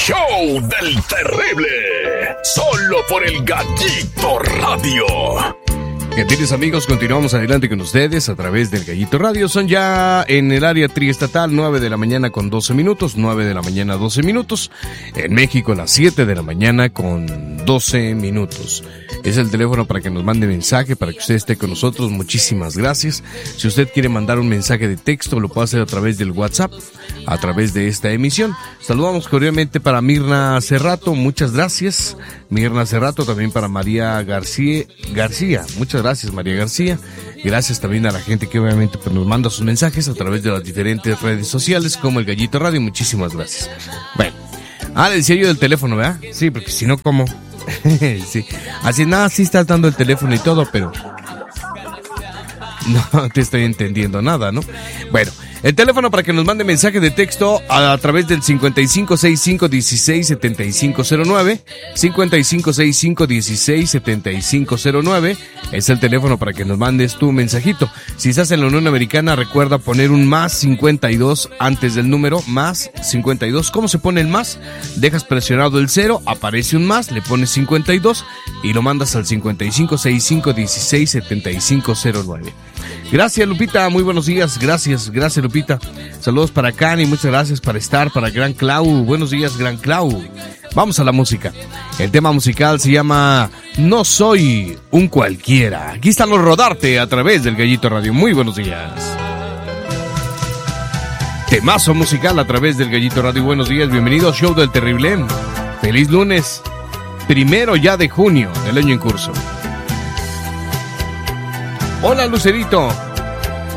show del terrible, solo por el Gallito Radio. Queridos amigos, continuamos adelante con ustedes a través del Gallito Radio. Son ya en el área triestatal 9 de la mañana con 12 minutos, 9 de la mañana 12 minutos. En México las 7 de la mañana con 12 minutos. Es el teléfono para que nos mande mensaje, para que usted esté con nosotros. Muchísimas gracias. Si usted quiere mandar un mensaje de texto, lo puede hacer a través del WhatsApp, a través de esta emisión. Saludamos cordialmente para Mirna Cerrato, muchas gracias. Mirna Cerrato, también para María García. Muchas gracias, María García. Gracias también a la gente que obviamente pues, nos manda sus mensajes a través de las diferentes redes sociales como el Gallito Radio. Muchísimas gracias. Bueno, decía yo del teléfono, ¿verdad? Sí, porque si no, ¿cómo? Sí. Así nada, sí estás dando el teléfono y todo, pero no te estoy entendiendo nada, ¿no? Bueno, el teléfono para que nos mande mensaje de texto a través del 5565167509, 5565167509, es el teléfono para que nos mandes tu mensajito. Si estás en la Unión Americana, recuerda poner un más 52 antes del número, más 52. ¿Cómo se pone el más? Dejas presionado el 0, aparece un más, le pones 52 y lo mandas al 5565167509. Gracias, Lupita, muy buenos días, gracias Lupita. Saludos para Cani, muchas gracias para estar, para Gran Clau, buenos días Gran Clau. Vamos a la música. El tema musical se llama No Soy un Cualquiera. Aquí están los Rodarte a través del Gallito Radio. Muy buenos días. Temazo musical a través del Gallito Radio. Buenos días, bienvenido al show del terrible. Feliz lunes, 1 ya de junio del año en curso. Hola, Lucerito.